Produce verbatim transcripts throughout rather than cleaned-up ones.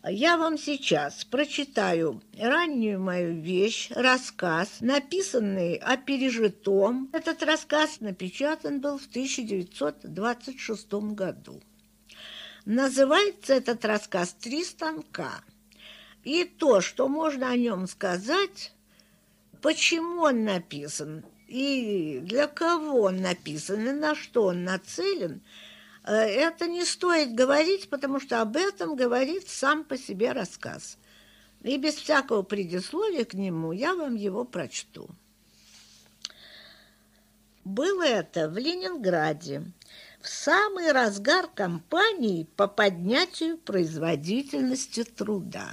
Я вам сейчас прочитаю раннюю мою вещь, рассказ, написанный о пережитом. Этот рассказ напечатан был в тысяча девятьсот двадцать шестом году. Называется этот рассказ «Три станка». И то, что можно о нем сказать, почему он написан, и для кого он написан, и на что он нацелен, это не стоит говорить, потому что об этом говорит сам по себе рассказ. И без всякого предисловия к нему я вам его прочту. Было это в Ленинграде, в самый разгар кампании по поднятию производительности труда.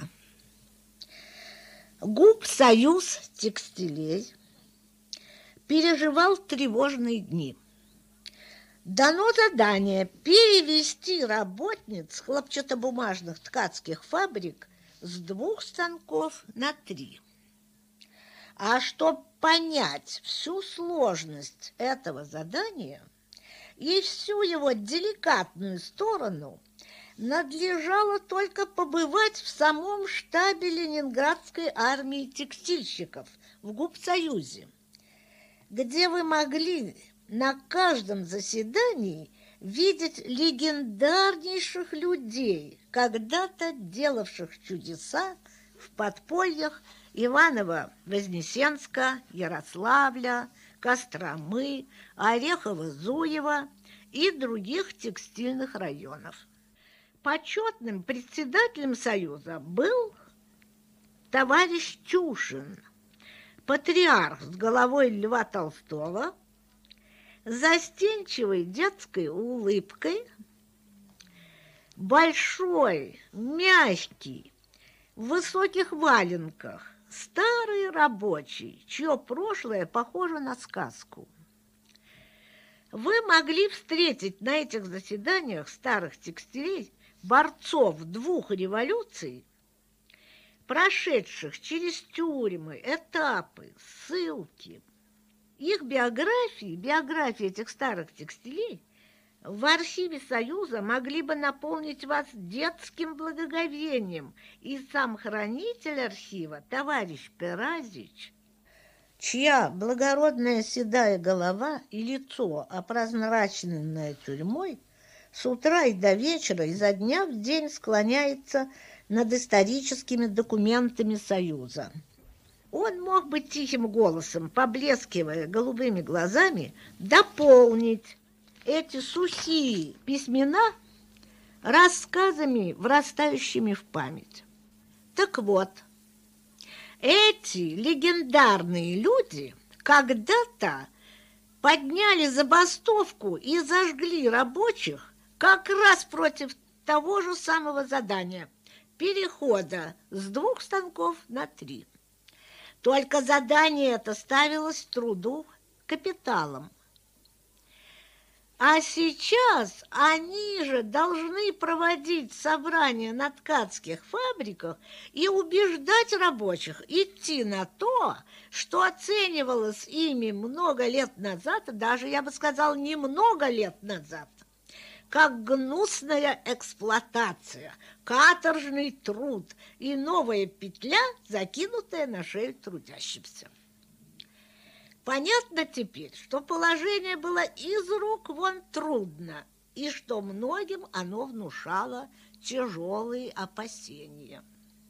Губсоюз текстилей переживал тревожные дни. Дано задание перевести работниц хлопчатобумажных ткацких фабрик с двух станков на три. А чтобы понять всю сложность этого задания и всю его деликатную сторону, надлежало только побывать в самом штабе Ленинградской армии текстильщиков в Губсоюзе, где вы могли на каждом заседании видеть легендарнейших людей, когда-то делавших чудеса в подпольях Иваново-Вознесенска, Ярославля, Костромы, Орехово-Зуева и других текстильных районов. Почетным председателем Союза был товарищ Тюшин, патриарх с головой Льва Толстого, застенчивой детской улыбкой, большой, мягкий, в высоких валенках, старый рабочий, чье прошлое похоже на сказку. Вы могли встретить на этих заседаниях старых текстилей борцов двух революций, прошедших через тюрьмы, этапы, ссылки. Их биографии, биографии этих старых текстилей в архиве Союза могли бы наполнить вас детским благоговением, и сам хранитель архива, товарищ Перазич, чья благородная седая голова и лицо, опрозраченное тюрьмой, с утра и до вечера, изо дня в день склоняется над историческими документами Союза. Он мог бы тихим голосом, поблескивая голубыми глазами, дополнить эти сухие письмена рассказами, врастающими в память. Так вот, эти легендарные люди когда-то подняли забастовку и зажгли рабочих как раз против того же самого задания – перехода с двух станков на три. Только задание это ставилось труду капиталом. А сейчас они же должны проводить собрания на ткацких фабриках и убеждать рабочих идти на то, что оценивалось ими много лет назад, даже, я бы сказал, немного лет назад, как гнусная эксплуатация, каторжный труд и новая петля, закинутая на шею трудящимся. Понятно теперь, что положение было из рук вон трудно, и что многим оно внушало тяжелые опасения.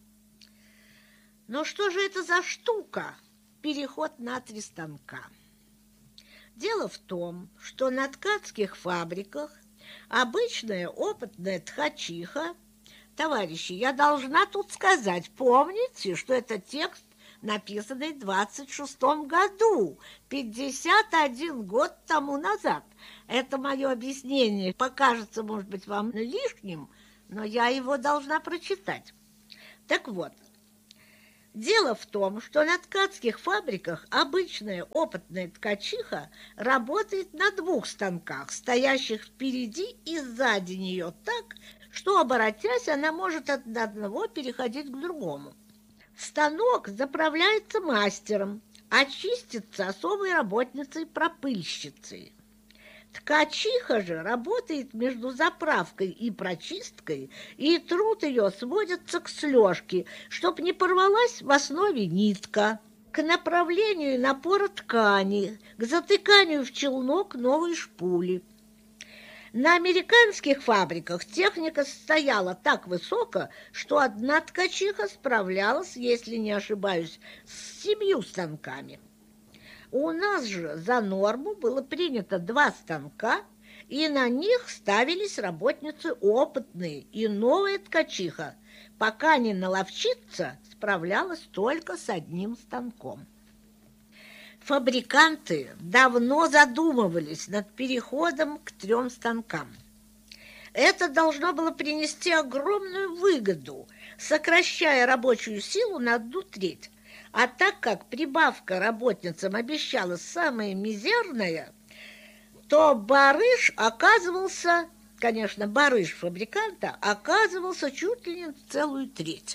Но что же это за штука, переход на три станка? Дело в том, что на ткацких фабриках обычная опытная ткачиха, товарищи, я должна тут сказать, помните, что это текст, написанный в двадцать шестом году, пятьдесят один год тому назад. Это мое объяснение покажется, может быть, вам лишним, но я его должна прочитать. Так вот, дело в том, что на ткацких фабриках обычная опытная ткачиха работает на двух станках, стоящих впереди и сзади нее так, что, оборотясь, она может от одного переходить к другому. Станок заправляется мастером, а чистится особой работницей-пропыльщицей. Ткачиха же работает между заправкой и прочисткой, и труд ее сводится к слежке, чтоб не порвалась в основе нитка, к направлению напора ткани, к затыканию в челнок новой шпули. На американских фабриках техника стояла так высоко, что одна ткачиха справлялась, если не ошибаюсь, с семью станками. У нас же за норму было принято два станка, и на них ставились работницы опытные, и новая ткачиха, пока не наловчится, справлялась только с одним станком. Фабриканты давно задумывались над переходом к трем станкам. Это должно было принести огромную выгоду, сокращая рабочую силу на одну треть. А так как прибавка работницам обещалась самая мизерная, то барыш оказывался, конечно, барыш фабриканта оказывался чуть ли не в целую треть.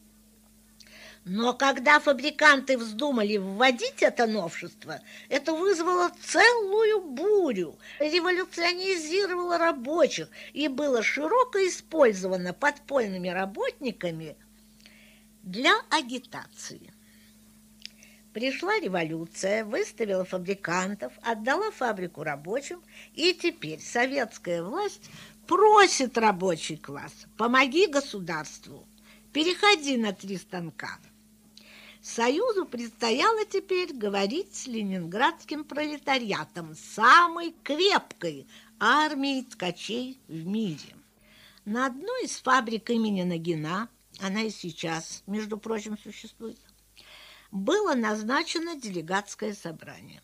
Но когда фабриканты вздумали вводить это новшество, это вызвало целую бурю, революционизировало рабочих и было широко использовано подпольными работниками для агитации. Пришла революция, выставила фабрикантов, отдала фабрику рабочим, и теперь советская власть просит рабочий класс: помоги государству, переходи на три станка. Союзу предстояло теперь говорить с ленинградским пролетариатом, самой крепкой армией ткачей в мире. На одной из фабрик имени Нагина, она и сейчас, между прочим, существует, было назначено делегатское собрание.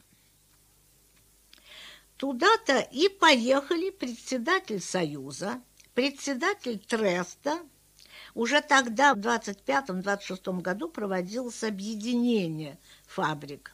Туда-то и поехали председатель Союза, председатель Треста. Уже тогда, в двадцать пятом — двадцать шестом году, проводилось объединение фабрик.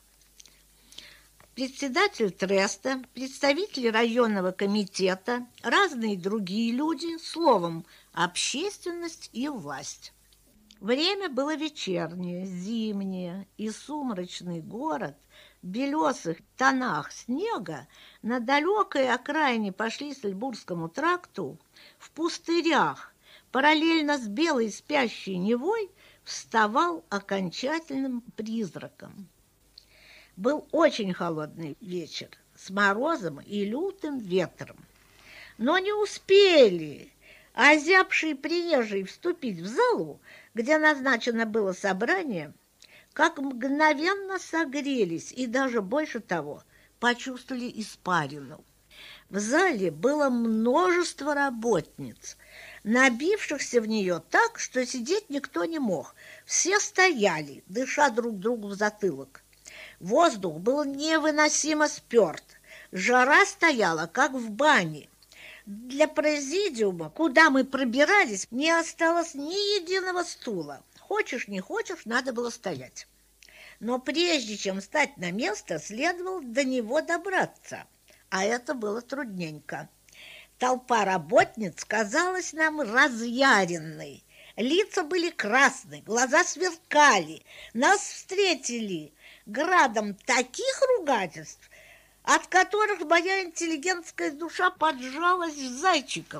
Председатель Треста, представители районного комитета, разные другие люди, словом, общественность и власть. Время было вечернее, зимнее, и сумрачный город в белесых тонах снега на далекой окраине по Шлиссельбургскому тракту в пустырях, параллельно с белой спящей Невой, вставал окончательным призраком. Был очень холодный вечер с морозом и лютым ветром. Но не успели озябшие приезжие вступить в залу, где назначено было собрание, как мгновенно согрелись и даже больше того почувствовали испарину. В зале было множество работниц, набившихся в нее так, что сидеть никто не мог. Все стояли, дыша друг другу в затылок. Воздух был невыносимо спёрт, жара стояла, как в бане. Для президиума, куда мы пробирались, не осталось ни единого стула. Хочешь, не хочешь, надо было стоять. Но прежде чем встать на место, следовало до него добраться, а это было трудненько. Толпа работниц казалась нам разъяренной. Лица были красные, глаза сверкали. Нас встретили градом таких ругательств, от которых моя интеллигентская душа поджалась зайчиком.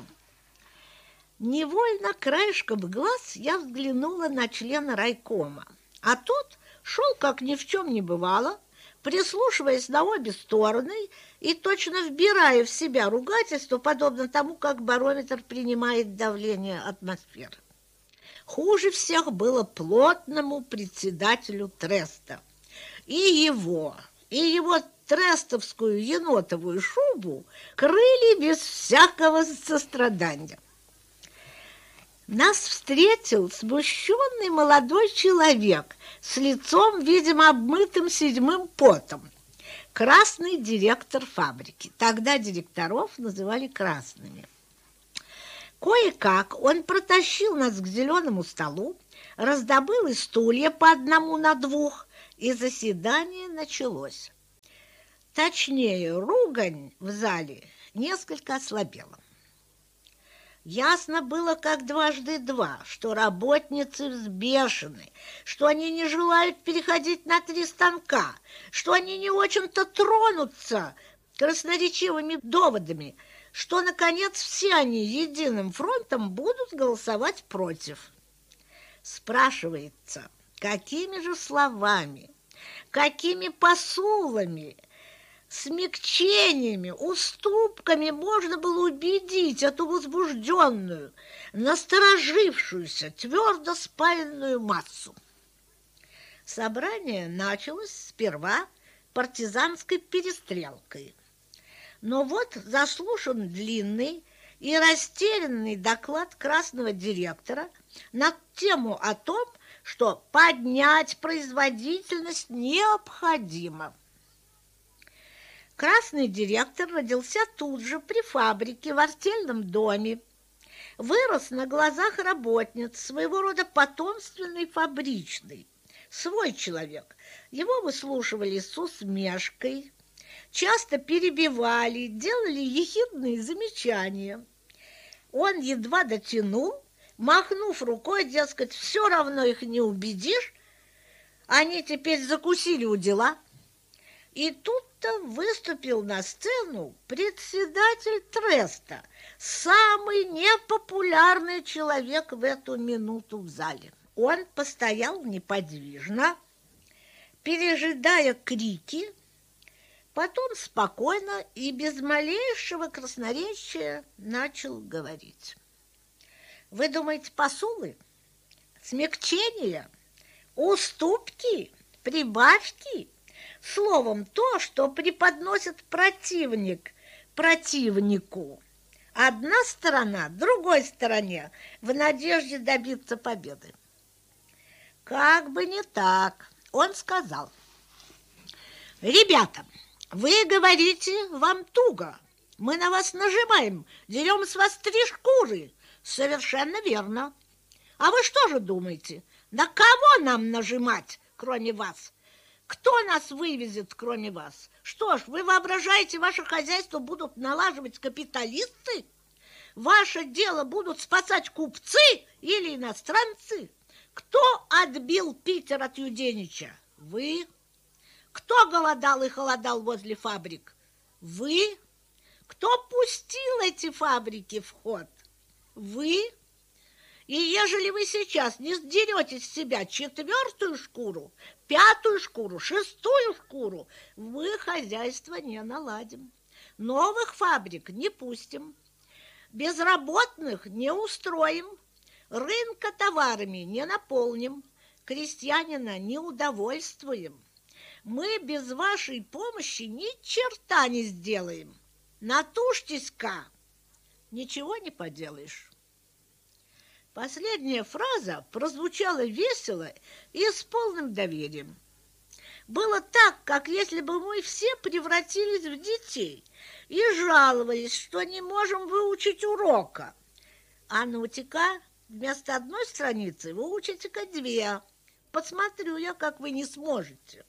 Невольно краешком глаз я взглянула на члена райкома, а тот шел, как ни в чем не бывало, прислушиваясь на обе стороны и точно вбирая в себя ругательство, подобно тому, как барометр принимает давление атмосферы. Хуже всех было плотному председателю Треста. И его, и его трестовскую енотовую шубу крыли без всякого сострадания. Нас встретил смущенный молодой человек с лицом, видимо, обмытым седьмым потом. Красный директор фабрики. Тогда директоров называли красными. Кое-как он протащил нас к зеленому столу, раздобыл и стулья по одному на двух, и заседание началось. Точнее, ругань в зале несколько ослабела. Ясно было, как дважды два, что работницы взбешены, что они не желают переходить на три станка, что они не очень-то тронутся красноречивыми доводами, что, наконец, все они единым фронтом будут голосовать против. Спрашивается, какими же словами, какими посулами, смягчениями, уступками можно было убедить эту возбужденную, насторожившуюся, твердо спаянную массу? Собрание началось сперва партизанской перестрелкой. Но вот заслушан длинный и растерянный доклад красного директора на тему о том, что поднять производительность необходимо. Красный директор родился тут же при фабрике в артельном доме, вырос на глазах работниц, своего рода потомственный фабричный, свой человек. Его выслушивали с усмешкой, часто перебивали, делали ехидные замечания. Он едва дотянул, махнув рукой, дескать, все равно их не убедишь, они теперь закусили у дела. И тут-то выступил на сцену председатель треста, самый непопулярный человек в эту минуту в зале. Он постоял неподвижно, пережидая крики, потом спокойно и без малейшего красноречия начал говорить. Вы думаете, посулы, смягчения, уступки, прибавки? Словом, то, что преподносит противник противнику. Одна сторона другой стороне в надежде добиться победы. Как бы не так, он сказал: ребята, вы говорите, вам туго, мы на вас нажимаем, дерем с вас три шкуры. Совершенно верно. А вы что же думаете, на кого нам нажимать, кроме вас? Кто нас вывезет, кроме вас? Что ж, вы воображаете, ваше хозяйство будут налаживать капиталисты? Ваше дело будут спасать купцы или иностранцы? Кто отбил Питер от Юденича? Вы. Кто голодал и холодал возле фабрик? Вы. Кто пустил эти фабрики в ход? Вы. И ежели вы сейчас не сдерете с себя четвертую шкуру, пятую шкуру, шестую шкуру, мы хозяйство не наладим. Новых фабрик не пустим, безработных не устроим, рынка товарами не наполним, крестьянина не удовольствуем. Мы без вашей помощи ни черта не сделаем. Натужьтесь-ка, ничего не поделаешь. Последняя фраза прозвучала весело и с полным доверием. Было так, как если бы мы все превратились в детей и жаловались, что не можем выучить урока. А ну-ка, вместо одной страницы выучите-ка две. Посмотрю я, как вы не сможете.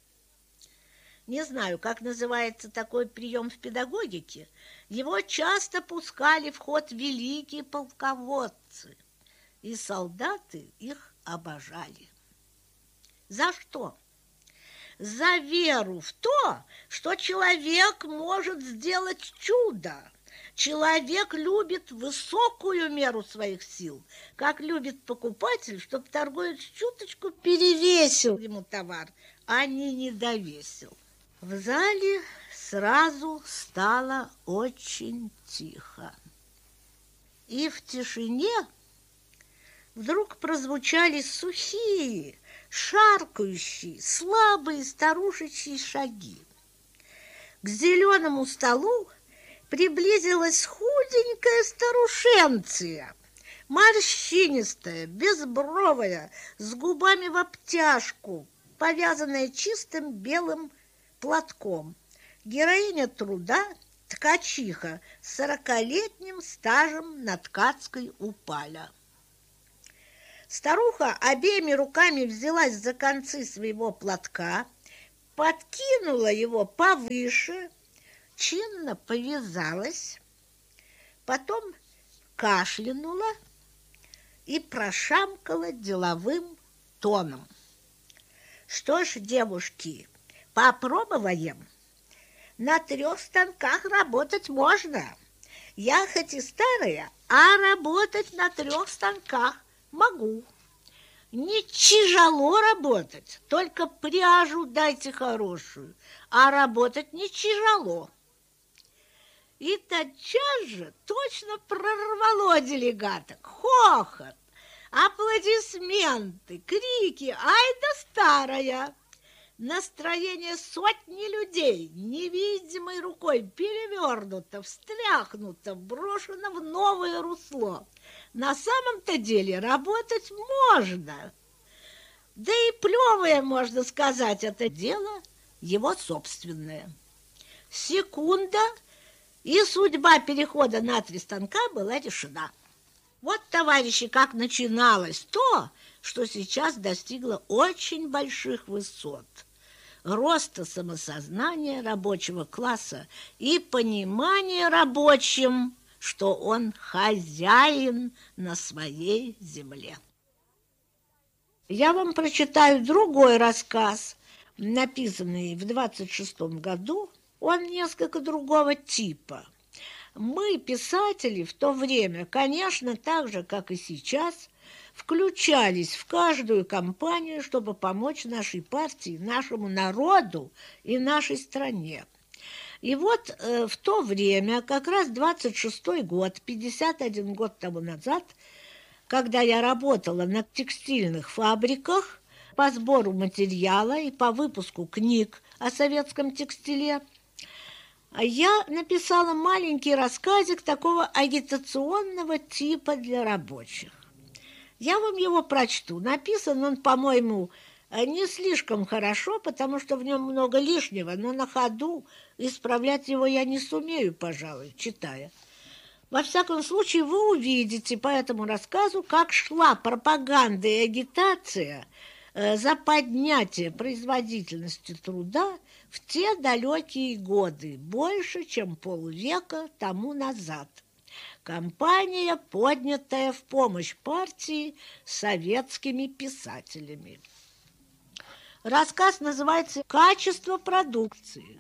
Не знаю, как называется такой прием в педагогике. Его часто пускали в ход великие полководцы, и солдаты их обожали. За что? За веру в то, что человек может сделать чудо. Человек любит высокую меру своих сил, как любит покупатель, чтобы торговец чуточку перевесил ему товар, а не недовесил. В зале сразу стало очень тихо. И в тишине вдруг прозвучали сухие, шаркающие, слабые старушечьи шаги. К зеленому столу приблизилась худенькая старушенция, морщинистая, безбровая, с губами в обтяжку, повязанная чистым белым платком. Героиня труда, ткачиха с сорокалетним стажем на ткацкой у Паля. Старуха обеими руками взялась за концы своего платка, подкинула его повыше, чинно повязалась, потом кашлянула и прошамкала деловым тоном: что ж, девушки, попробуем. на трех станках работать можно. Я хоть и старая, а работать на трех станках могу. Не тяжело работать, только пряжу дайте хорошую, а работать не тяжело. И тотчас же точно прорвало делегаток. Хохот, аплодисменты, крики «Ай да старая!». Настроение сотни людей невидимой рукой перевернуто, встряхнуто, брошено в новое русло. На самом-то деле работать можно. Да и плевое, можно сказать, это дело его собственное. Секунда, и судьба перехода на три станка была решена. Вот, товарищи, как начиналось то, что сейчас достигло очень больших высот. Роста самосознания рабочего класса и понимания рабочим, что он хозяин на своей земле. Я вам прочитаю другой рассказ, написанный в двадцать шестом году. Он несколько другого типа. Мы, писатели, в то время, конечно, так же, как и сейчас, включались в каждую кампанию, чтобы помочь нашей партии, нашему народу и нашей стране. И вот э, в то время, как раз двадцать шестой год, пятьдесят один год тому назад, когда я работала на текстильных фабриках по сбору материала и по выпуску книг о советском текстиле, я написала маленький рассказик такого агитационного типа для рабочих. Я вам его прочту. Написан он, по-моему, не слишком хорошо, потому что в нем много лишнего, но на ходу исправлять его я не сумею, пожалуй, читая. Во всяком случае, вы увидите по этому рассказу, как шла пропаганда и агитация за поднятие производительности труда в те далекие годы, больше, чем полвека тому назад. Кампания, поднятая в помощь партии советскими писателями. Рассказ называется «Качество продукции».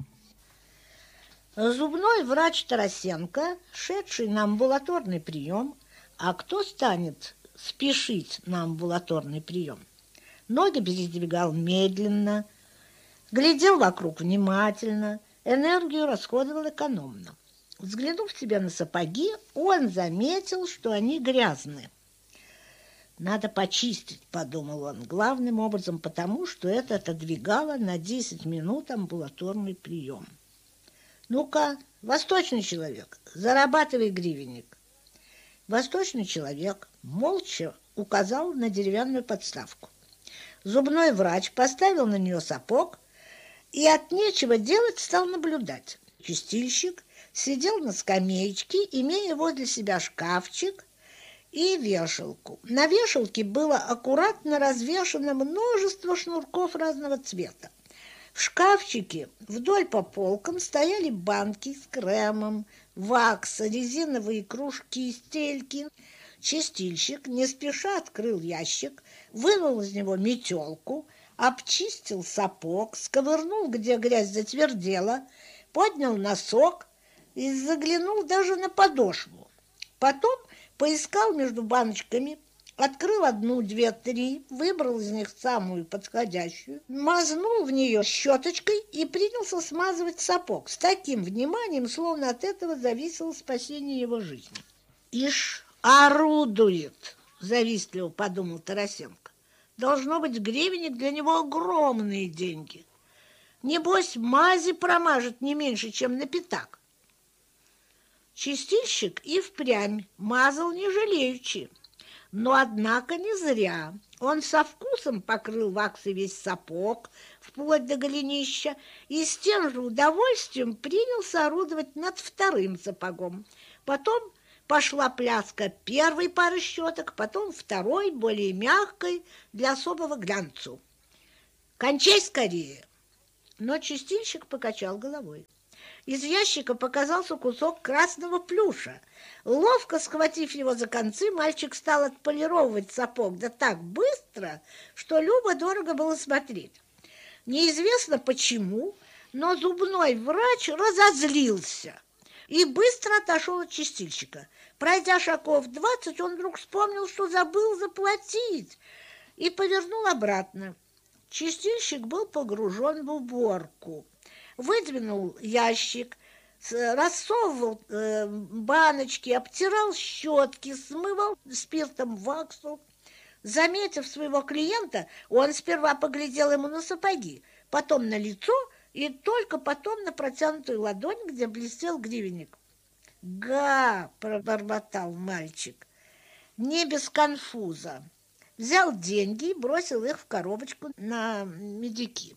Зубной врач Тарасенко, шедший на амбулаторный прием, а кто станет спешить на амбулаторный прием? Ноги передвигал медленно, глядел вокруг внимательно, энергию расходовал экономно. Взглянув себе на сапоги, он заметил, что они грязны. «Надо почистить», — подумал он, главным образом потому, что это отодвигало на десять минут амбулаторный прием. «Ну-ка, восточный человек, зарабатывай гривенник». Восточный человек молча указал на деревянную подставку. Зубной врач поставил на нее сапог и от нечего делать стал наблюдать. Чистильщик сидел на скамеечке, имея возле себя шкафчик и вешалку. На вешалке было аккуратно развешано множество шнурков разного цвета. В шкафчике вдоль по полкам стояли банки с кремом, вакса, резиновые кружки, стельки. Чистильщик не спеша открыл ящик, вынул из него метелку, обчистил сапог, сковырнул, где грязь затвердела, поднял носок и заглянул даже на подошву. Потом поискал между баночками, открыл одну, две, три, выбрал из них самую подходящую, мазнул в нее щеточкой и принялся смазывать сапог с таким вниманием, словно от этого зависело спасение его жизни. «Ишь, орудует!» – завистливо подумал Тарасенко. «Должно быть, гривенник для него огромные деньги. Небось, мази промажет не меньше, чем на пятак». Чистильщик и впрямь мазал не жалеючи. Но, однако, не зря. Он со вкусом покрыл ваксой весь сапог, вплоть до голенища, и с тем же удовольствием принялся орудовать над вторым сапогом. Потом пошла пляска первой пары щеток, потом второй, более мягкой, для особого глянцу. «Кончай скорее!» Но чистильщик покачал головой. Из ящика показался кусок красного плюша. Ловко схватив его за концы, мальчик стал отполировывать сапог, да так быстро, что любо-дорого было смотреть. Неизвестно почему, но зубной врач разозлился и быстро отошел от чистильщика. Пройдя шагов двадцать, он вдруг вспомнил, что забыл заплатить, и повернул обратно. Чистильщик был погружен в уборку. Выдвинул ящик, рассовывал э, баночки, обтирал щетки, смывал спиртом ваксу. Заметив своего клиента, он сперва поглядел ему на сапоги, потом на лицо и только потом на протянутую ладонь, где блестел гривенник. «Га!» – пробормотал мальчик, не без конфуза. Взял деньги и бросил их в коробочку на медики.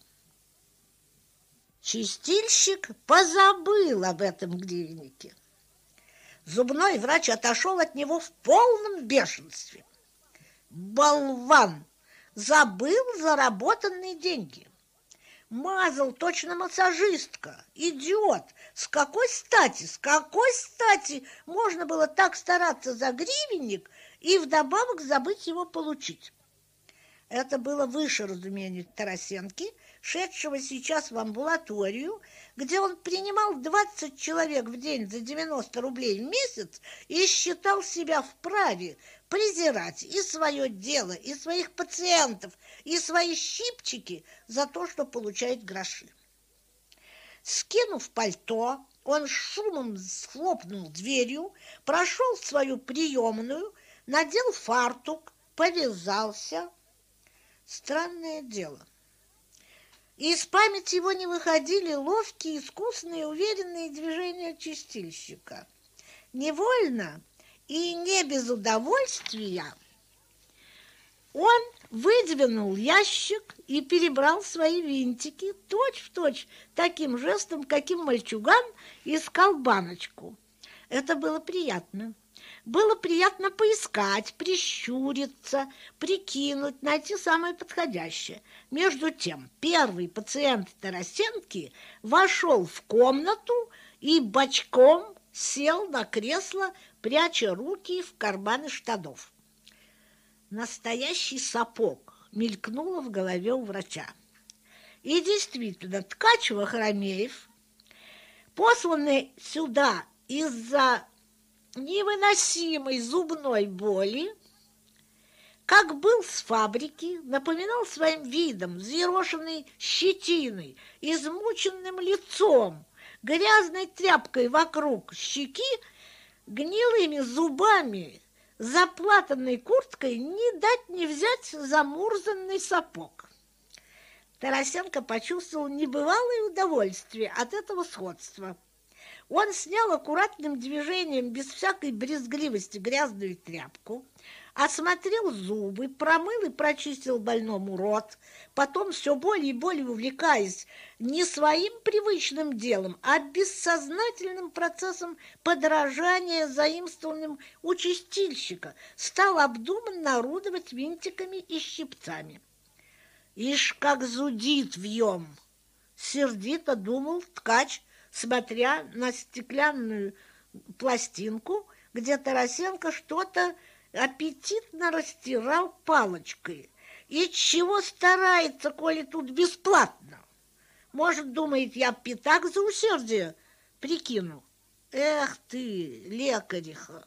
Чистильщик позабыл об этом гривеннике. Зубной врач отошел от него в полном бешенстве. Болван! Забыл заработанные деньги. Мазал точно массажистка. Идиот! С какой стати, с какой стати можно было так стараться за гривенник и вдобавок забыть его получить? Это было выше разумения Тарасенки, шедшего сейчас в амбулаторию, где он принимал двадцать человек в день за девяносто рублей в месяц и считал себя вправе презирать и свое дело, и своих пациентов, и свои щипчики за то, что получает гроши. Скинув пальто, он шумом схлопнул дверью, прошел в свою приемную, надел фартук, повязался. Странное дело. Из памяти его не выходили ловкие, искусные, уверенные движения чистильщика. Невольно и не без удовольствия он выдвинул ящик и перебрал свои винтики точь-в-точь таким жестом, каким мальчуган искал баночку. Это было приятно. Было приятно поискать, прищуриться, прикинуть, найти самое подходящее. Между тем первый пациент Тарасенки вошел в комнату и бочком сел на кресло, пряча руки в карманы штанов. Настоящий сапог мелькнуло в голове у врача. И действительно, ткач Вахромеев, посланный сюда из-за невыносимой зубной боли, как был с фабрики, напоминал своим видом, взъерошенной щетиной, измученным лицом, грязной тряпкой вокруг щеки, гнилыми зубами, заплатанной курткой не дать не взять замурзанный сапог. Тарасенко почувствовал небывалое удовольствие от этого сходства. Он снял аккуратным движением, без всякой брезгливости, грязную тряпку, осмотрел зубы, промыл и прочистил больному рот, потом, все более и более увлекаясь не своим привычным делом, а бессознательным процессом подражания заимствованным у чистильщика, стал обдуманно орудовать винтиками и щипцами. «Ишь, как зудит вьем!» — сердито думал ткач, смотря на стеклянную пластинку, где Тарасенко что-то аппетитно растирал палочкой. И чего старается, коли тут бесплатно? Может, думает, я пятак за усердие прикину? Эх ты, лекариха!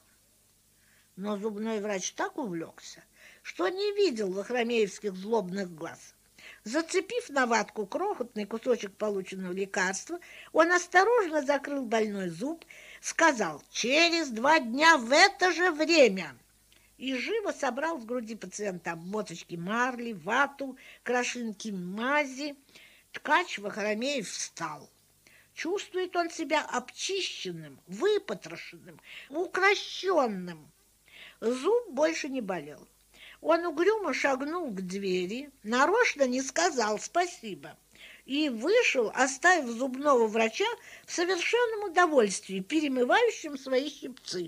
Но зубной врач так увлекся, что не видел вахромеевских злобных глаз. Зацепив на ватку крохотный кусочек полученного лекарства, он осторожно закрыл больной зуб, сказал «через два дня в это же время» и живо собрал с груди пациента обмоточки марли, вату, крошинки мази. Ткач Вахромеев встал. Чувствует он себя обчищенным, выпотрошенным, укращенным. Зуб больше не болел. Он угрюмо шагнул к двери, нарочно не сказал спасибо и вышел, оставив зубного врача в совершенном удовольствии, перемывающим свои щипцы.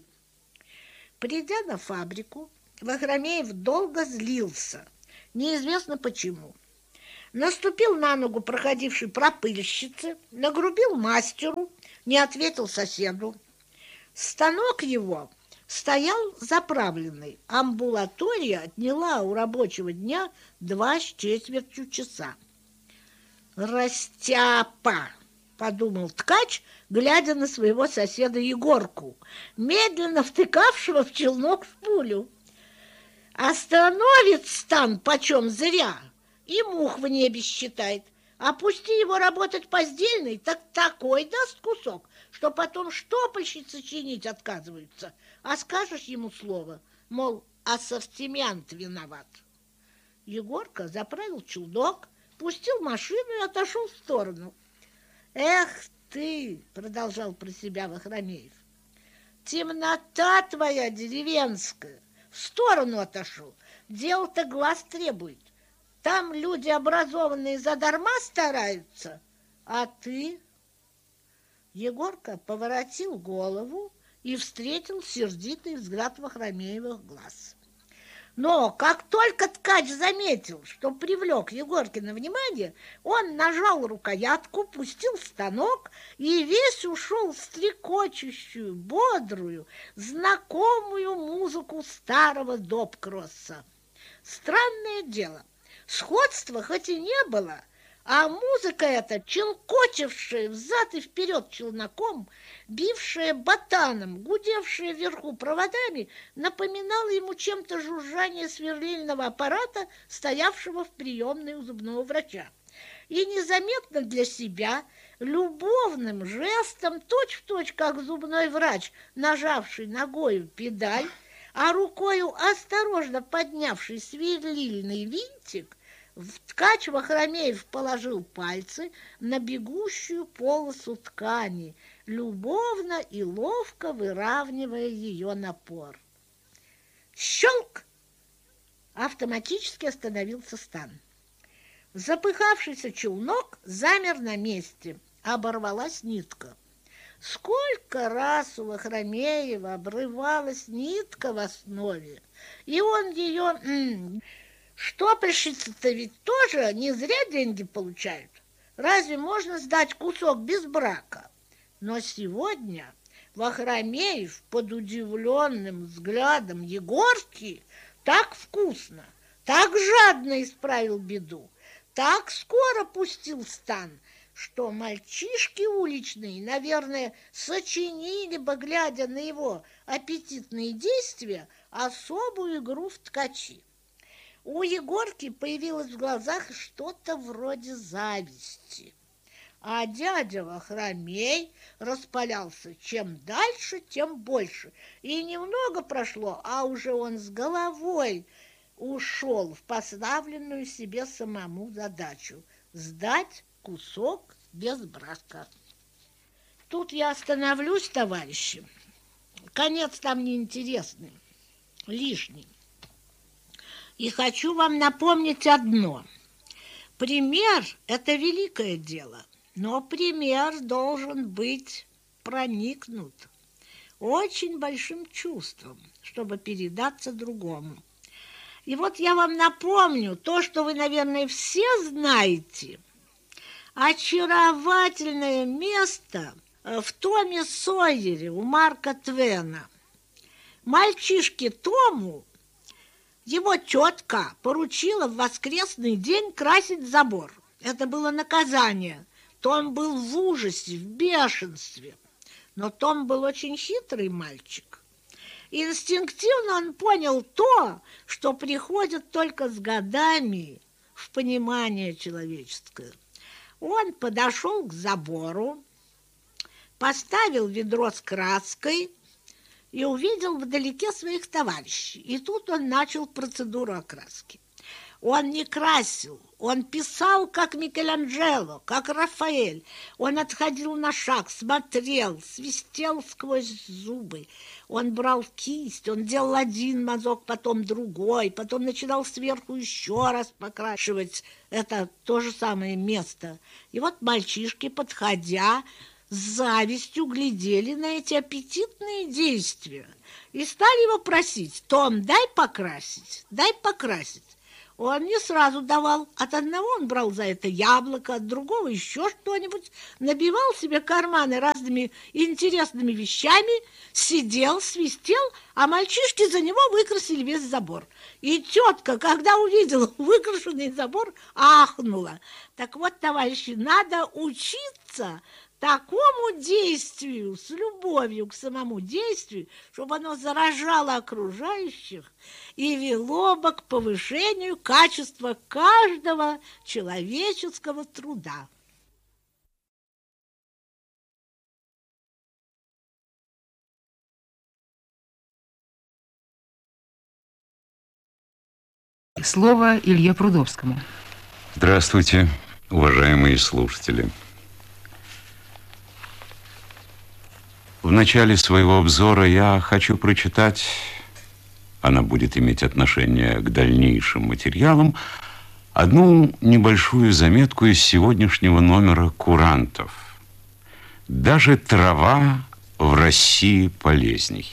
Придя на фабрику, Вахромеев долго злился, неизвестно почему. Наступил на ногу проходившей пропыльщице, нагрубил мастеру, не ответил соседу. Станок его стоял заправленный. Амбулатория отняла у рабочего дня два с четвертью часа. «Растяпа!» подумал ткач, глядя на своего соседа Егорку, медленно втыкавшего в челнок шпулю. Остановит стан почем зря, и мух в небе считает. А пусти его работать поздельный, так такой даст кусок, что потом штопальщицы чинить отказываются. А скажешь ему слово, мол, ассортимент виноват. Егорка заправил челнок, пустил машину и отошел в сторону. «Эх ты!» — продолжал про себя Вахромеев. «Темнота твоя деревенская! В сторону отошел. Дело-то глаз требует. Там люди образованные задарма стараются, а ты...» Егорка поворотил голову и встретил сердитый взгляд Вахромеевых глаз. Но как только ткач заметил, что привлек Егоркино внимание, он нажал рукоятку, пустил станок и весь ушел в стрекочущую, бодрую, знакомую музыку старого доп-кросса. Странное дело, сходства хоть и не было, а музыка эта, челкочевшая взад и вперед челноком, бившая ботаном, гудевшая вверху проводами, напоминала ему чем-то жужжание сверлильного аппарата, стоявшего в приемной у зубного врача. И незаметно для себя, любовным жестом, точь-в-точь, как зубной врач, нажавший ногою педаль, а рукою осторожно поднявший сверлильный винтик, в ткач Вахромеев положил пальцы на бегущую полосу ткани, любовно и ловко выравнивая ее напор. Щелк! Автоматически остановился стан. Запыхавшийся челнок замер на месте, оборвалась нитка. Сколько раз у Вахромеева обрывалась нитка в основе, и он ее... Штопальщицы-то ведь тоже не зря деньги получают. Разве можно сдать кусок без брака? Но сегодня Вахромеев под удивленным взглядом Егорки так вкусно, так жадно исправил беду, так скоро пустил стан, что мальчишки уличные, наверное, сочинили бы, глядя на его аппетитные действия, особую игру в ткачи. У Егорки появилось в глазах что-то вроде зависти. А дядя Вахромей распалялся чем дальше, тем больше. И немного прошло, а уже он с головой ушел в поставленную себе самому задачу – сдать кусок без брака. Тут я остановлюсь, товарищи. Конец там неинтересный, лишний. И хочу вам напомнить одно. Пример – это великое дело, но пример должен быть проникнут очень большим чувством, чтобы передаться другому. И вот я вам напомню то, что вы, наверное, все знаете. Очаровательное место в Томе Сойере у Марка Твена. Мальчишке Тому его тетка поручила в воскресный день красить забор. Это было наказание. Том был в ужасе, в бешенстве. Но Том был очень хитрый мальчик. Инстинктивно он понял то, что приходит только с годами в понимание человеческое. Он подошел к забору, поставил ведро с краской и увидел вдалеке своих товарищей. И тут он начал процедуру окраски. Он не красил, он писал, как Микеланджело, как Рафаэль. Он отходил на шаг, смотрел, свистел сквозь зубы. Он брал кисть, он делал один мазок, потом другой, потом начинал сверху еще раз покрашивать это то же самое место. И вот мальчишки, подходя, с завистью глядели на эти аппетитные действия и стали его просить: «Том, дай покрасить, дай покрасить». Он не сразу давал. От одного он брал за это яблоко, от другого еще что-нибудь, набивал себе карманы разными интересными вещами, сидел, свистел, а мальчишки за него выкрасили весь забор. И тетка, когда увидела выкрашенный забор, ахнула. Так вот, товарищи, надо учиться такому действию, с любовью к самому действию, чтобы оно заражало окружающих и вело бы к повышению качества каждого человеческого труда. Слово Илье Прудовскому. Здравствуйте, уважаемые слушатели. В начале своего обзора я хочу прочитать, она будет иметь отношение к дальнейшим материалам, одну небольшую заметку из сегодняшнего номера «Курантов». Даже трава в России полезней.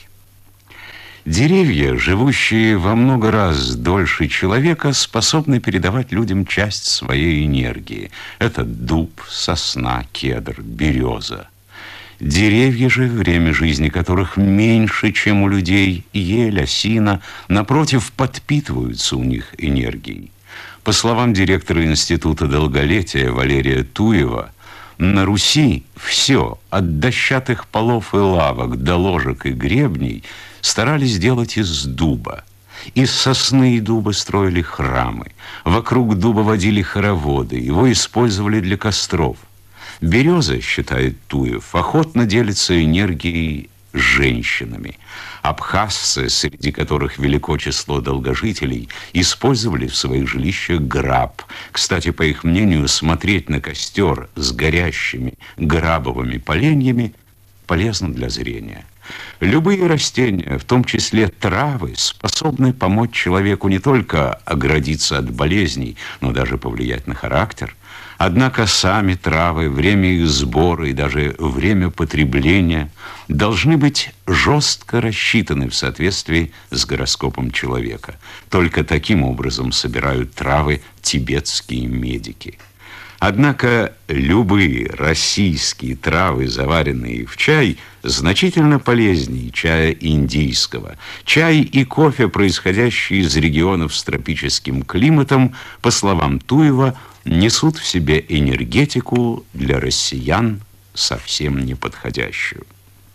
Деревья, живущие во много раз дольше человека, способны передавать людям часть своей энергии. Это дуб, сосна, кедр, береза. Деревья же, время жизни которых меньше, чем у людей, ель, осина, напротив, подпитываются у них энергией. По словам директора Института долголетия Валерия Туева, на Руси все, от дощатых полов и лавок до ложек и гребней, старались делать из дуба. Из сосны и дуба строили храмы. Вокруг дуба водили хороводы. Его использовали для костров. Береза, считает Туев, охотно делится энергией с женщинами. Абхазцы, среди которых велико число долгожителей, использовали в своих жилищах граб. Кстати, по их мнению, смотреть на костер с горящими грабовыми поленьями полезно для зрения. Любые растения, в том числе травы, способны помочь человеку не только оградиться от болезней, но даже повлиять на характер. Однако сами травы, время их сбора и даже время потребления должны быть жестко рассчитаны в соответствии с гороскопом человека. Только таким образом собирают травы тибетские медики. Однако любые российские травы, заваренные в чай, значительно полезнее чая индийского. Чай и кофе, происходящие из регионов с тропическим климатом, по словам Туева, несут в себе энергетику для россиян совсем неподходящую.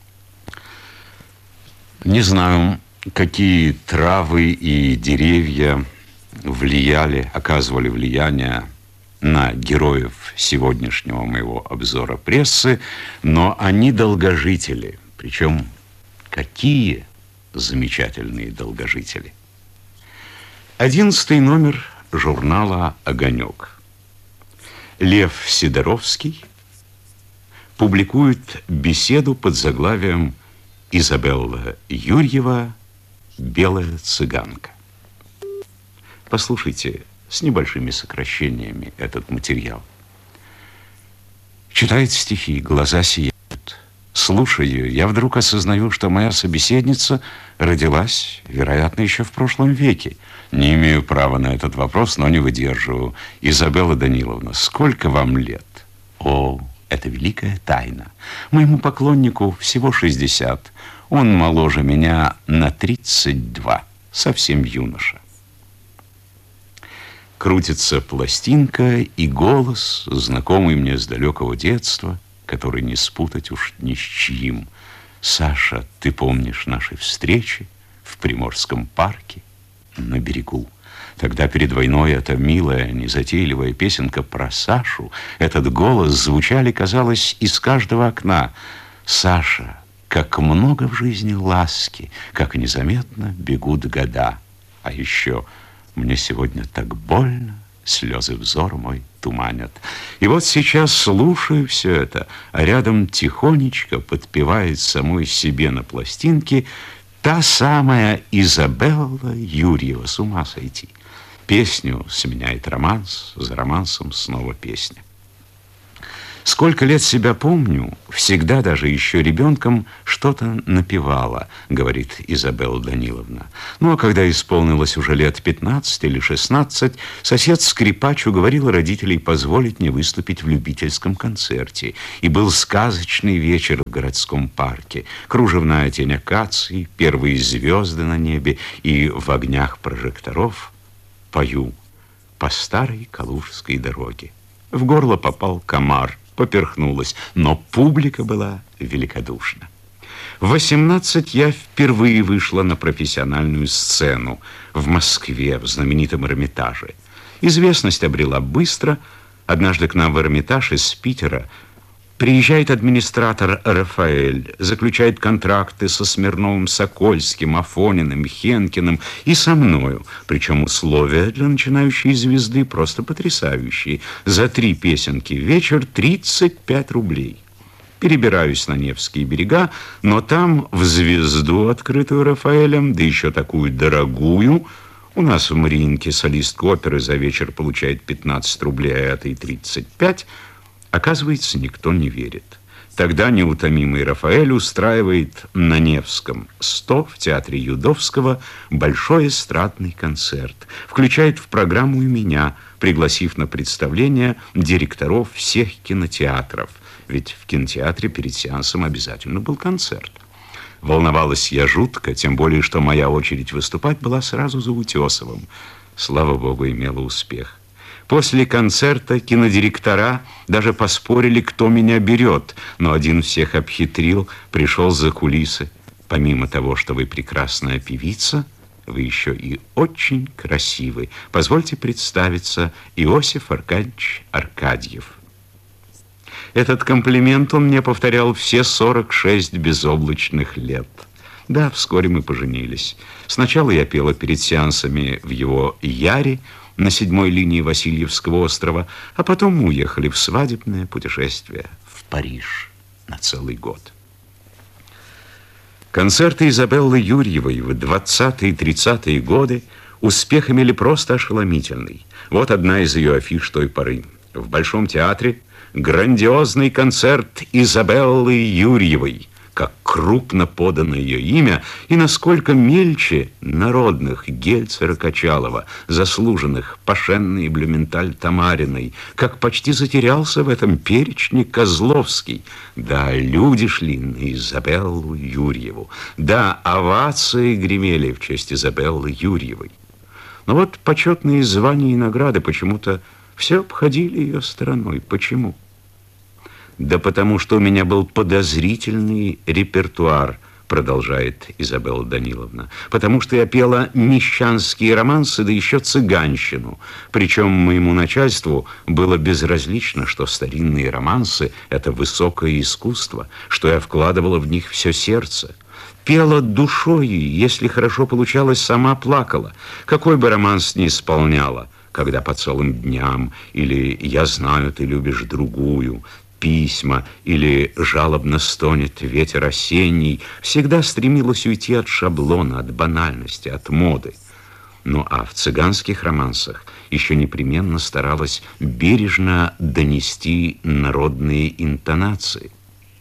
Не знаю, какие травы и деревья влияли, оказывали влияние на героев сегодняшнего моего обзора прессы, но они долгожители. Причем какие замечательные долгожители. Одиннадцатый номер журнала «Огонек». Лев Сидоровский публикует беседу под заглавием «Изабелла Юрьева. Белая цыганка». Послушайте с небольшими сокращениями этот материал. Читает стихи, глаза сияют. Слушаю, я вдруг осознаю, что моя собеседница родилась, вероятно, еще в прошлом веке. Не имею права на этот вопрос, но не выдерживаю. Изабелла Даниловна, сколько вам лет? О, это великая тайна. Моему поклоннику всего шестьдесят. Он моложе меня на тридцать два. Совсем юноша. Крутится пластинка, и голос, знакомый мне с далекого детства, который не спутать уж ни с чьим. Саша, ты помнишь наши встречи в Приморском парке на берегу? Тогда перед войной эта милая, незатейливая песенка про Сашу, этот голос звучали, казалось, из каждого окна. Саша, как много в жизни ласки, как незаметно бегут года. А еще мне сегодня так больно, слезы взор мой туманят. И вот сейчас слушаю все это, а рядом тихонечко подпевает самой себе на пластинке та самая Изабелла Юрьева, с ума сойти. Песню сменяет романс, за романсом снова песня. Сколько лет себя помню, всегда, даже еще ребенком, что-то напевала, говорит Изабелла Даниловна. Ну, а когда исполнилось уже лет пятнадцать или шестнадцать, сосед-скрипач уговорил родителей позволить мне выступить в любительском концерте. И был сказочный вечер в городском парке. Кружевная тень акаций, первые звезды на небе, и в огнях прожекторов пою по старой Калужской дороге. В горло попал комар. поперхнулась, но публика была великодушна. В восемнадцать я впервые вышла на профессиональную сцену в Москве, в знаменитом Эрмитаже. Известность обрела быстро. Однажды к нам в Эрмитаж из Питера приезжает администратор Рафаэль, заключает контракты со Смирновым, Сокольским, Афониным, Хенкиным и со мною. Причем условия для начинающей звезды просто потрясающие. За три песенки в вечер тридцать пять рублей. Перебираюсь на Невские берега, но там в звезду, открытую Рафаэлем, да еще такую дорогую, у нас в Мариинке солистка оперы за вечер получает пятнадцать рублей, а этой тридцать пять, оказывается, никто не верит. Тогда неутомимый Рафаэль устраивает на Невском сто в театре Юдовского большой эстрадный концерт. Включает в программу и меня, пригласив на представление директоров всех кинотеатров. Ведь в кинотеатре перед сеансом обязательно был концерт. Волновалась я жутко, тем более, что моя очередь выступать была сразу за Утесовым. Слава богу, имела успех. После концерта кинодиректора даже поспорили, кто меня берет, но один всех обхитрил, пришел за кулисы. Помимо того, что вы прекрасная певица, вы еще и очень красивы. Позвольте представиться, Иосиф Аркадьевич Аркадьев. Этот комплимент он мне повторял все сорок шесть безоблачных лет. Да, вскоре мы поженились. Сначала я пела перед сеансами в его Яре, на седьмой линии Васильевского острова, а потом мы уехали в свадебное путешествие в Париж на целый год. Концерты Изабеллы Юрьевой в двадцатые и тридцатые годы успех имели просто ошеломительный. Вот одна из ее афиш той поры. В Большом театре грандиозный концерт Изабеллы Юрьевой. Как крупно подано ее имя и насколько мельче народных Гельцера, Качалова, заслуженных Пашенной и Блюменталь-Тамариной, как почти затерялся в этом перечне Козловский. Да, люди шли на Изабеллу Юрьеву. Да, овации гремели в честь Изабеллы Юрьевой. Но вот почетные звания и награды почему-то все обходили ее стороной. Почему? Да потому что у меня был подозрительный репертуар, продолжает Изабелла Даниловна. Потому что я пела мещанские романсы, да еще цыганщину. Причем моему начальству было безразлично, что старинные романсы – это высокое искусство, что я вкладывала в них все сердце. Пела душой, если хорошо получалось, сама плакала. Какой бы романс ни исполняла, когда по целым дням, или «Я знаю, ты любишь другую», письма или жалобно стонет ветер осенний, всегда стремилась уйти от шаблона, от банальности, от моды. Ну а в цыганских романсах еще непременно старалась бережно донести народные интонации.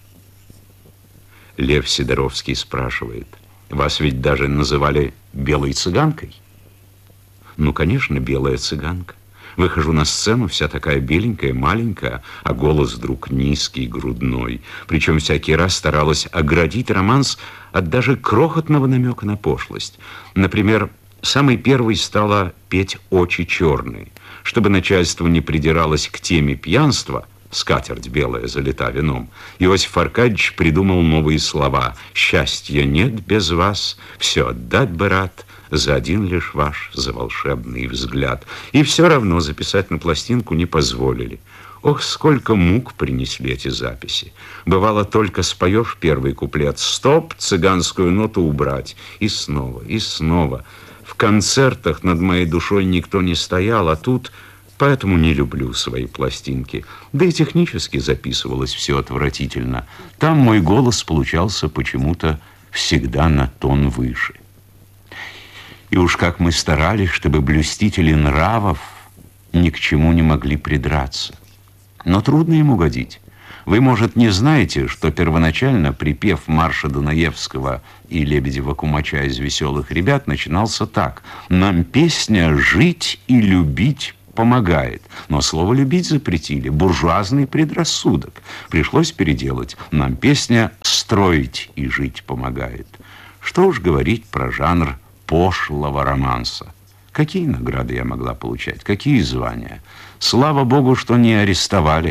Лев Сидоровский спрашивает: вас ведь даже называли белой цыганкой? Ну, конечно, белая цыганка. Выхожу на сцену, вся такая беленькая, маленькая, а голос вдруг низкий, грудной. Причем всякий раз старалась оградить романс от даже крохотного намека на пошлость. Например, самой первой стала петь «Очи черные». Чтобы начальство не придиралось к теме пьянства, скатерть белая залита вином, Иосиф Аркадьевич придумал новые слова: «Счастья нет без вас, все отдать бы рад, за один лишь ваш, за волшебный взгляд». И все равно записать на пластинку не позволили. Ох, сколько мук принесли эти записи. Бывало, только споешь первый куплет, стоп, цыганскую ноту убрать. И снова, и снова. В концертах над моей душой никто не стоял, а тут... Поэтому не люблю свои пластинки. Да и технически записывалось все отвратительно. Там мой голос получался почему-то всегда на тон выше. И уж как мы старались, чтобы блюстители нравов ни к чему не могли придраться. Но трудно им угодить. Вы, может, не знаете, что первоначально припев марша Дунаевского и Лебедева-Кумача из «Веселых ребят» начинался так: «Нам песня жить и любить помогает». Но слово «любить» запретили. Буржуазный предрассудок. Пришлось переделать. «Нам песня строить и жить помогает». Что уж говорить про жанр пошлого романса. Какие награды я могла получать? Какие звания? Слава богу, что не арестовали.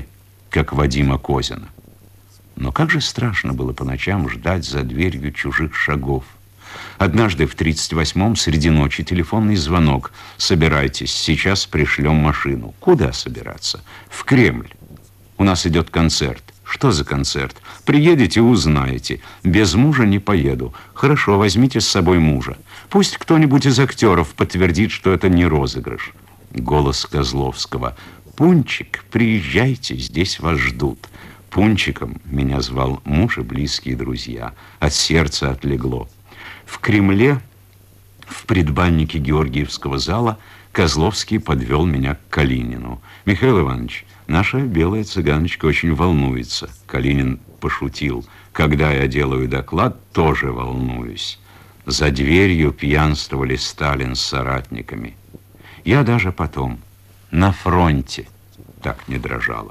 как Вадима Козина. Но как же страшно было по ночам ждать за дверью чужих шагов. Однажды в тридцать восьмом среди ночи телефонный звонок. «Собирайтесь, сейчас пришлем машину». Куда собираться? В Кремль. У нас идет концерт. Что за концерт? Приедете, узнаете. Без мужа не поеду. Хорошо, возьмите с собой мужа. Пусть кто-нибудь из актеров подтвердит, что это не розыгрыш. Голос Козловского. «Пунчик, приезжайте, здесь вас ждут». Пунчиком меня звал муж и близкие друзья. От сердца отлегло. В Кремле, в предбаннике Георгиевского зала, Козловский подвел меня к Калинину. «Михаил Иванович, наша белая цыганочка очень волнуется». Калинин пошутил. «Когда я делаю доклад, тоже волнуюсь». За дверью пьянствовали Сталин с соратниками. Я даже потом на фронте так не дрожала.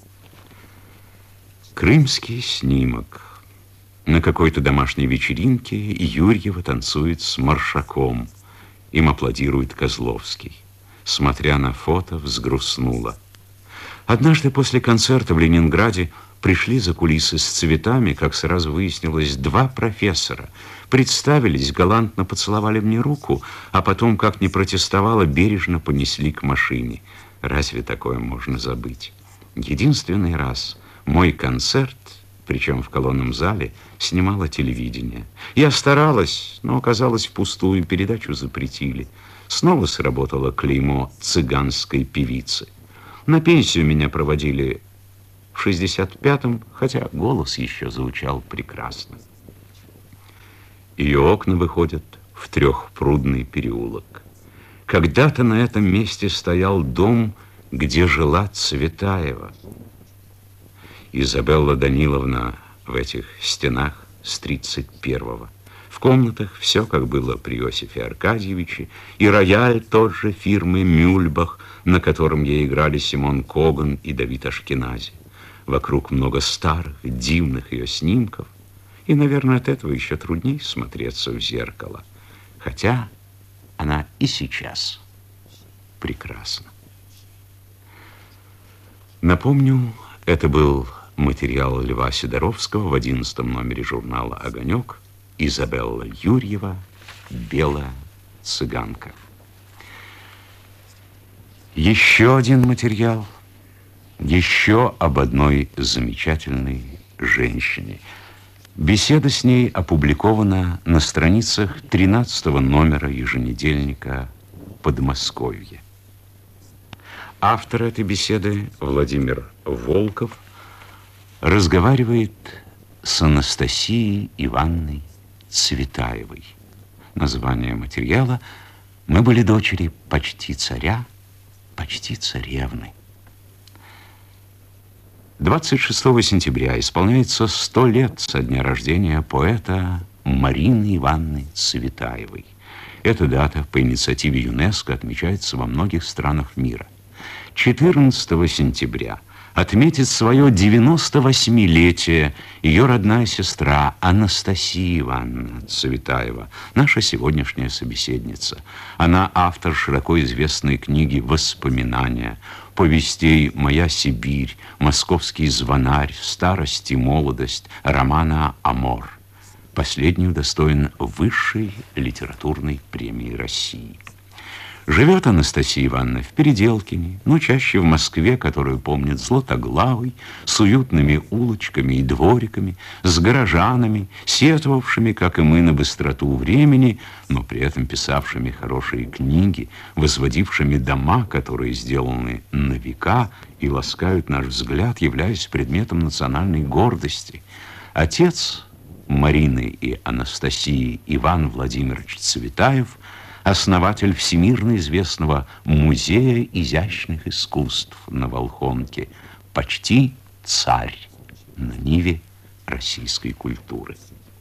Крымский снимок. На какой-то домашней вечеринке Юрьева танцует с Маршаком. Им аплодирует Козловский. Смотря на фото, взгрустнула. Однажды после концерта в Ленинграде пришли за кулисы с цветами, как сразу выяснилось, два профессора. Представились, галантно поцеловали мне руку, а потом, как не протестовала, бережно понесли к машине. Разве такое можно забыть? Единственный раз мой концерт, причем в колонном зале, снимало телевидение. Я старалась, но оказалось впустую, передачу запретили. Снова сработало клеймо цыганской певицы. На пенсию меня проводили в шестьдесят пятом, хотя голос еще звучал прекрасно. Ее окна выходят в Трехпрудный переулок. Когда-то на этом месте стоял дом, где жила Цветаева. Изабелла Даниловна в этих стенах с тридцать первого. В комнатах все, как было при Иосифе Аркадьевиче, и рояль тот же фирмы «Мюльбах», на котором ей играли Симон Коган и Давид Ашкенази. Вокруг много старых, дивных ее снимков, и, наверное, от этого еще труднее смотреться в зеркало. Хотя она и сейчас прекрасна. Напомню, это был материал Льва Сидоровского в одиннадцатом номере журнала «Огонек». Изабелла Юрьева «Белая цыганка». Еще один материал, еще об одной замечательной женщине. Беседа с ней опубликована на страницах тринадцатого номера еженедельника «Подмосковье». Автор этой беседы, Владимир Волков, разговаривает с Анастасией Ивановной Цветаевой. Название материала: «Мы были дочери почти царя, почти царевны». двадцать шестого сентября исполняется сто лет со дня рождения поэта Марины Ивановны Цветаевой. Эта дата по инициативе ЮНЕСКО отмечается во многих странах мира. четырнадцатого сентября отметит свое девяносто восьмилетие ее родная сестра Анастасия Ивановна Цветаева, наша сегодняшняя собеседница. Она автор широко известной книги «Воспоминания», повестей «Моя Сибирь», «Московский звонарь», «Старость и молодость», романа «Амор». Последний удостоен высшей литературной премии России. Живет Анастасия Ивановна в Переделкине, но чаще в Москве, которую помнит Златоглавый, с уютными улочками и двориками, с горожанами, сетовавшими, как и мы, на быстроту времени, но при этом писавшими хорошие книги, возводившими дома, которые сделаны на века и ласкают наш взгляд, являясь предметом национальной гордости. Отец Марины и Анастасии Иван Владимирович Цветаев, основатель всемирно известного Музея изящных искусств на Волхонке, почти царь на ниве российской культуры.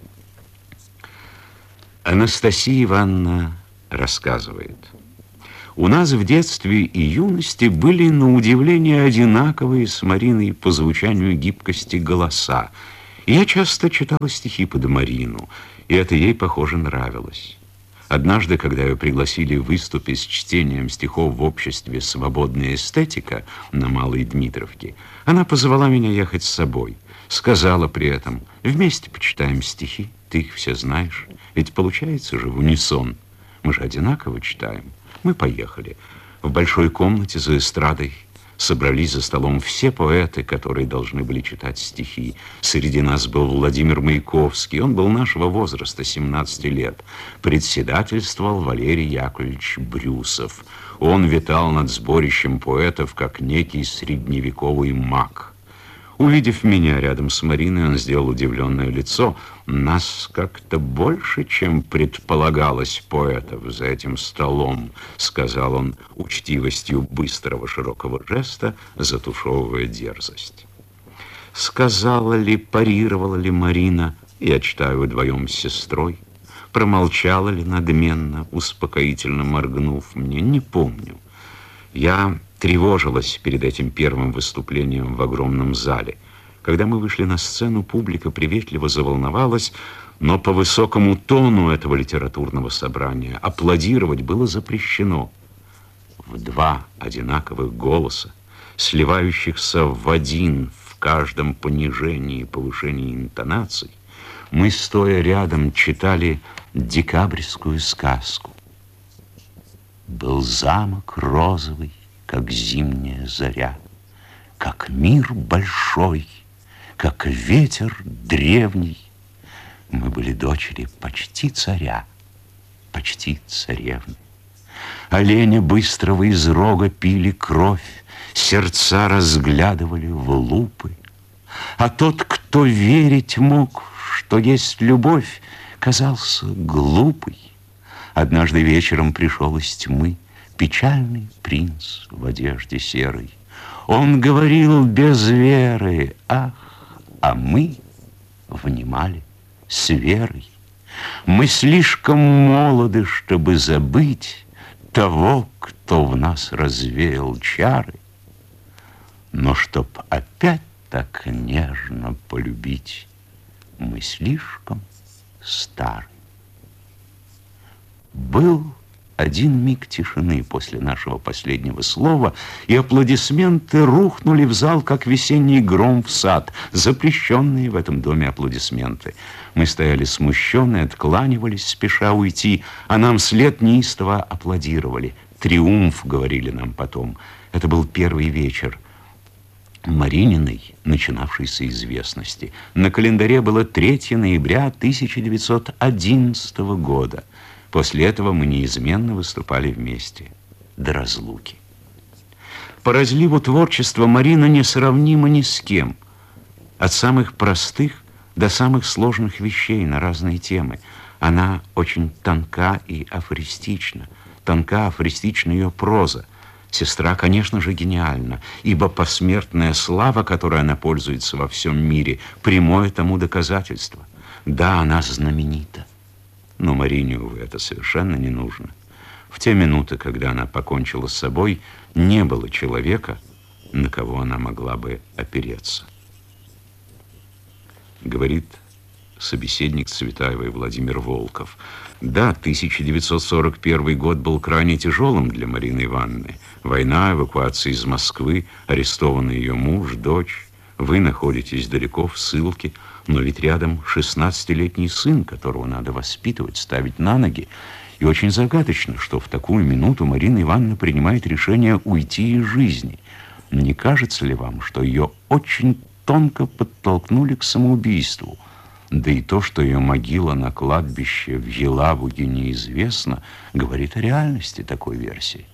Анастасия Ивановна рассказывает: «У нас в детстве и юности были, на удивление, одинаковые с Мариной по звучанию гибкости голоса. Я часто читала стихи под Марину, и это ей, похоже, нравилось. Однажды, когда ее пригласили выступить с чтением стихов в обществе «Свободная эстетика» на Малой Дмитровке, она позвала меня ехать с собой. Сказала при этом: вместе почитаем стихи, ты их все знаешь. Ведь получается же в унисон. Мы же одинаково читаем. Мы поехали. В большой комнате за эстрадой собрались за столом все поэты, которые должны были читать стихи. Среди нас был Владимир Маяковский. Он был нашего возраста, семнадцати лет. Председательствовал Валерий Яковлевич Брюсов. Он витал над сборищем поэтов, как некий средневековый маг. Увидев меня рядом с Мариной, он сделал удивленное лицо. Нас как-то больше, чем предполагалось, поэтов за этим столом, сказал он учтивостью быстрого широкого жеста, затушевывая дерзость. Сказала ли, парировала ли Марина, я читаю вдвоем с сестрой, промолчала ли надменно, успокоительно моргнув мне, не помню. Я тревожилась перед этим первым выступлением в огромном зале. Когда мы вышли на сцену, публика приветливо заволновалась, но по высокому тону этого литературного собрания аплодировать было запрещено. В два одинаковых голоса, сливающихся в один в каждом понижении и повышении интонаций, мы, стоя рядом, читали декабрьскую сказку. Был замок розовый, как зимняя заря, как мир большой, как ветер древний. Мы были дочери почти царя, почти царевны. Оленя быстрого из рога пили кровь, сердца разглядывали в лупы. А тот, кто верить мог, что есть любовь, казался глупый. Однажды вечером пришел из тьмы печальный принц в одежде серой. Он говорил без веры, ах, а мы внимали с верой. Мы слишком молоды, чтобы забыть того, кто в нас развеял чары. Но чтоб опять так нежно полюбить, мы слишком стары. Был один миг тишины после нашего последнего слова, и аплодисменты рухнули в зал, как весенний гром в сад, запрещенные в этом доме аплодисменты. Мы стояли смущенные, откланивались, спеша уйти, а нам вслед неистово аплодировали. «Триумф», — говорили нам потом. Это был первый вечер Марининой начинавшейся известности. На календаре было третьего ноября тысяча девятьсот одиннадцатого года. После этого мы неизменно выступали вместе до разлуки. По разливу творчества Марина несравнима ни с кем. От самых простых до самых сложных вещей на разные темы. Она очень тонка и афористична. Тонка, афористична ее проза. Сестра, конечно же, гениальна, ибо посмертная слава, которой она пользуется во всем мире, прямое тому доказательство. Да, она знаменита. Но Марине, увы, это совершенно не нужно. В те минуты, когда она покончила с собой, не было человека, на кого она могла бы опереться. Говорит собеседник Цветаевой Владимир Волков. Да, тысяча девятьсот сорок первый год был крайне тяжелым для Марины Ивановны. Война, эвакуация из Москвы, арестованы ее муж, дочь. Вы находитесь далеко в ссылке, но ведь рядом шестнадцатилетний сын, которого надо воспитывать, ставить на ноги. И очень загадочно, что в такую минуту Марина Ивановна принимает решение уйти из жизни. Не кажется ли вам, что ее очень тонко подтолкнули к самоубийству? Да и то, что ее могила на кладбище в Елабуге неизвестна, говорит о реальности такой версии.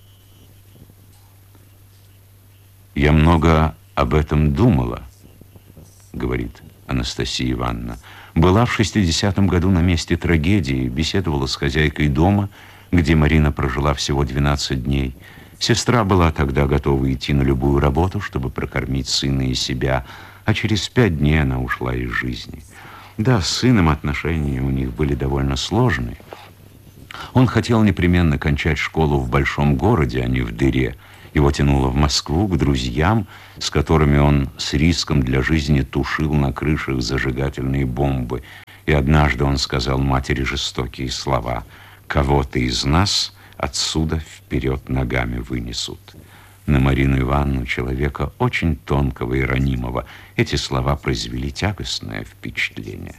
«Я много об этом думала», — говорит Анастасия Ивановна. «Была в шестидесятом году на месте трагедии, беседовала с хозяйкой дома, где Марина прожила всего двенадцать дней. Сестра была тогда готова идти на любую работу, чтобы прокормить сына и себя, а через пять дней она ушла из жизни. Да, с сыном отношения у них были довольно сложные. Он хотел непременно кончать школу в большом городе, а не в дыре. Его тянуло в Москву к друзьям, с которыми он с риском для жизни тушил на крышах зажигательные бомбы. И однажды он сказал матери жестокие слова: кого-то из нас отсюда вперед ногами вынесут. На Марину Ивановну, человека очень тонкого и ранимого, эти слова произвели тягостное впечатление.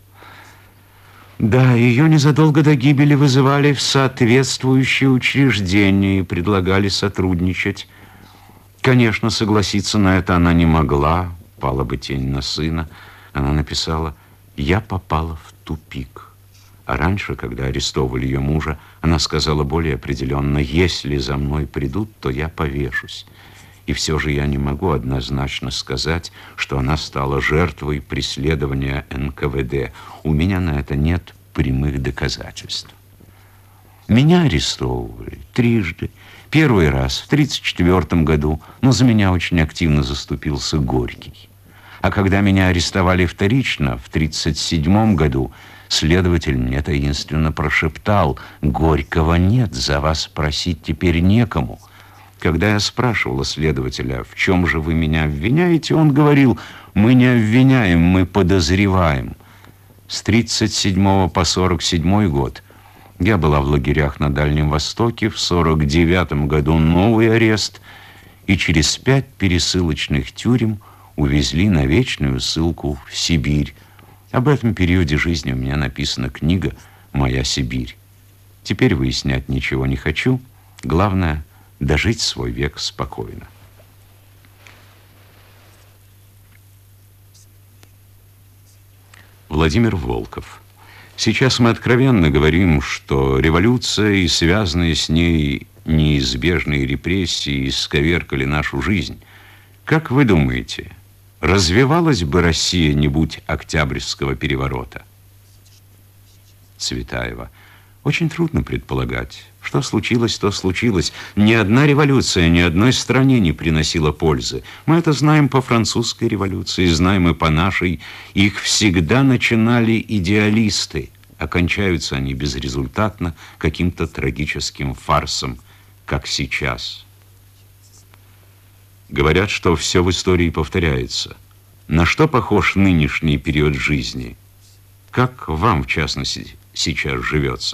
Да, ее незадолго до гибели вызывали в соответствующие учреждения и предлагали сотрудничать. Конечно, согласиться на это она не могла, пала бы тень на сына. Она написала: «Я попала в тупик». А раньше, когда арестовывали ее мужа, она сказала более определенно: «Если за мной придут, то я повешусь». И все же я не могу однозначно сказать, что она стала жертвой преследования эн ка вэ дэ. У меня на это нет прямых доказательств. Меня арестовывали трижды. Первый раз в тридцать четвёртом году, но за меня очень активно заступился Горький. А когда меня арестовали вторично, в тридцать седьмом году, следователь мне таинственно прошептал: «Горького нет, за вас просить теперь некому». Когда я спрашивала следователя: «В чем же вы меня обвиняете?», он говорил: «Мы не обвиняем, мы подозреваем». С тридцать седьмого по сорок седьмой год я была в лагерях на Дальнем Востоке, в сорок девятом году новый арест, и через пять пересылочных тюрем увезли на вечную ссылку в Сибирь. Об этом периоде жизни у меня написана книга «Моя Сибирь». Теперь выяснять ничего не хочу. Главное — дожить свой век спокойно. Владимир Волков. Сейчас мы откровенно говорим, что революция и связанные с ней неизбежные репрессии исковеркали нашу жизнь. Как вы думаете, развивалась бы Россия, не будь Октябрьского переворота? Цветаева. Очень трудно предполагать. Что случилось, то случилось. Ни одна революция ни одной стране не приносила пользы. Мы это знаем по французской революции, знаем и по нашей. Их всегда начинали идеалисты. Окончаются они безрезультатно каким-то трагическим фарсом, как сейчас. Говорят, что все в истории повторяется. На что похож нынешний период жизни? Как вам, в частности, сейчас живется?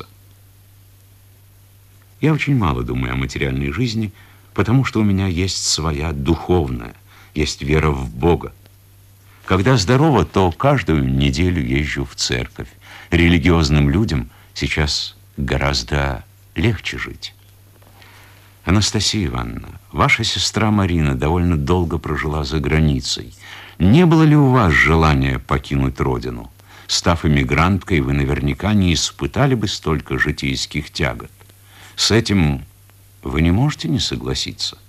Я очень мало думаю о материальной жизни, потому что у меня есть своя духовная, есть вера в Бога. Когда здорово, то каждую неделю езжу в церковь. Религиозным людям сейчас гораздо легче жить. Анастасия Ивановна, ваша сестра Марина довольно долго прожила за границей. Не было ли у вас желания покинуть родину? Став эмигранткой, вы наверняка не испытали бы столько житейских тягот. С этим вы не можете не согласиться?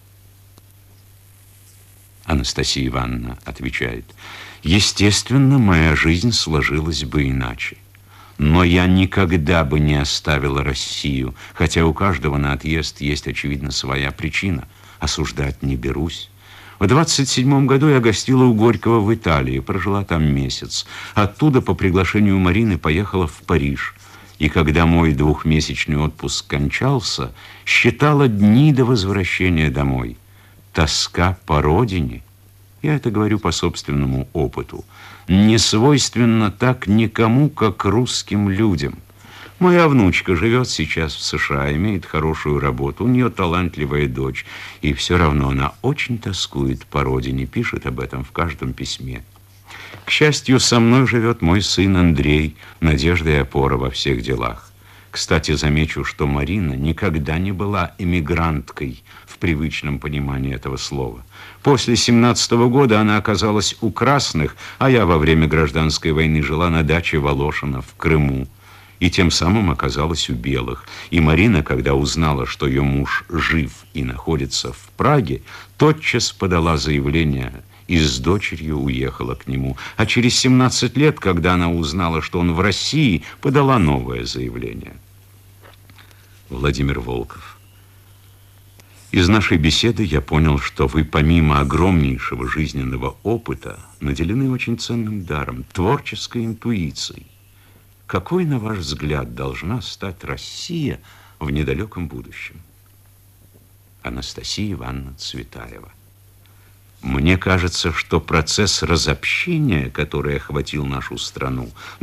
Анастасия Ивановна отвечает: естественно, моя жизнь сложилась бы иначе. Но я никогда бы не оставила Россию, хотя у каждого на отъезд есть, очевидно, своя причина. Осуждать не берусь. В двадцать седьмом году я гостила у Горького в Италии, прожила там месяц. Оттуда по приглашению Марины поехала в Париж. И когда мой двухмесячный отпуск кончался, считала дни до возвращения домой. Тоска по родине, я это говорю по собственному опыту, не свойственна так никому, как русским людям. Моя внучка живет сейчас в США, имеет хорошую работу, у нее талантливая дочь, и все равно она очень тоскует по родине, пишет об этом в каждом письме. К счастью, со мной живет мой сын Андрей, надежда и опора во всех делах. Кстати, замечу, что Марина никогда не была эмигранткой в привычном понимании этого слова. После семнадцатого года она оказалась у красных, а я во время гражданской войны жила на даче Волошина в Крыму. И тем самым оказалась у белых. И Марина, когда узнала, что ее муж жив и находится в Праге, тотчас подала заявление и с дочерью уехала к нему. А через семнадцать лет, когда она узнала, что он в России, подала новое заявление. Владимир Волков. Из нашей беседы я понял, что вы помимо огромнейшего жизненного опыта наделены очень ценным даром, творческой интуицией. Какой, на ваш взгляд, должна стать Россия в недалеком будущем? Анастасия Ивановна Цветаева. Мне кажется, что процесс разобщения, который охватил нашу страну,